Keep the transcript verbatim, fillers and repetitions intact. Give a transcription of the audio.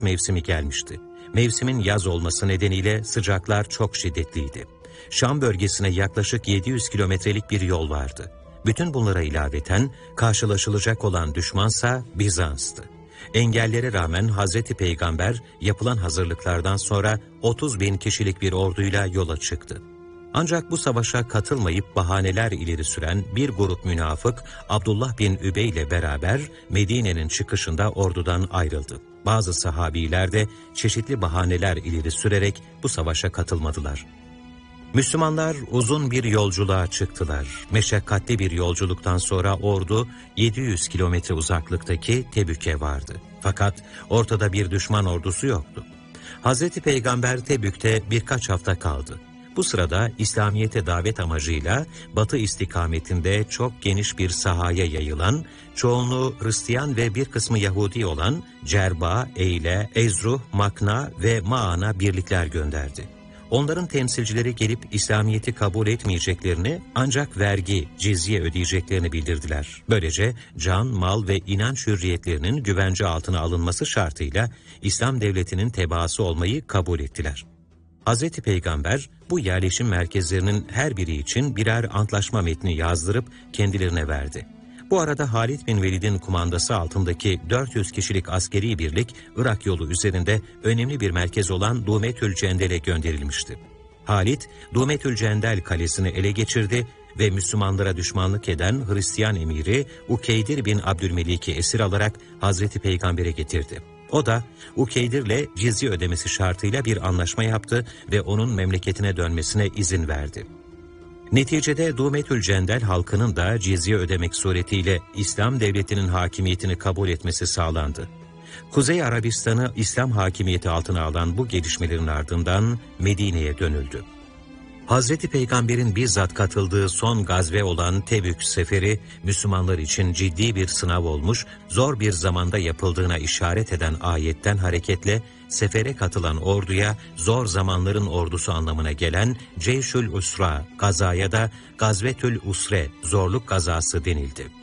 mevsimi gelmişti. Mevsimin yaz olması nedeniyle sıcaklar çok şiddetliydi. Şam bölgesine yaklaşık yedi yüz kilometrelik bir yol vardı. Bütün bunlara ilaveten karşılaşılacak olan düşmansa Bizans'tı. Engellere rağmen Hazreti Peygamber yapılan hazırlıklardan sonra otuz bin kişilik bir orduyla yola çıktı. Ancak bu savaşa katılmayıp bahaneler ileri süren bir grup münafık Abdullah bin Übey ile beraber Medine'nin çıkışında ordudan ayrıldı. Bazı sahabiler de çeşitli bahaneler ileri sürerek bu savaşa katılmadılar. Müslümanlar uzun bir yolculuğa çıktılar. Meşakkatli bir yolculuktan sonra ordu yedi yüz kilometre uzaklıktaki Tebük'e vardı. Fakat ortada bir düşman ordusu yoktu. Hazreti Peygamber Tebük'te birkaç hafta kaldı. Bu sırada İslamiyet'e davet amacıyla batı istikametinde çok geniş bir sahaya yayılan, çoğunluğu Hristiyan ve bir kısmı Yahudi olan Cerba, Eyle, Ezruh, Makna ve Maana birlikler gönderdi. Onların temsilcileri gelip İslamiyet'i kabul etmeyeceklerini ancak vergi, cizye ödeyeceklerini bildirdiler. Böylece can, mal ve inanç hürriyetlerinin güvence altına alınması şartıyla İslam devletinin tebaası olmayı kabul ettiler. Hazreti Peygamber bu yerleşim merkezlerinin her biri için birer antlaşma metni yazdırıp kendilerine verdi. Bu arada Halid bin Velid'in kumandası altındaki dört yüz kişilik askeri birlik Irak yolu üzerinde önemli bir merkez olan Dumetül Cendel'e gönderilmişti. Halid, Dumetül Cendel kalesini ele geçirdi ve Müslümanlara düşmanlık eden Hristiyan emiri Ukeydir bin Abdülmelik'i esir alarak Hazreti Peygamber'e getirdi. O da Ukeydir'le cizye ödemesi şartıyla bir anlaşma yaptı ve onun memleketine dönmesine izin verdi. Neticede Dumetül Cendel halkının da cizye ödemek suretiyle İslam devletinin hakimiyetini kabul etmesi sağlandı. Kuzey Arabistan'ı İslam hakimiyeti altına alan bu gelişmelerin ardından Medine'ye dönüldü. Hazreti Peygamber'in bizzat katıldığı son gazve olan Tebük seferi, Müslümanlar için ciddi bir sınav olmuş, zor bir zamanda yapıldığına işaret eden ayetten hareketle, sefere katılan orduya zor zamanların ordusu anlamına gelen Ceyşül Usra, gazaya da Gazvetül Usre, zorluk gazası denildi.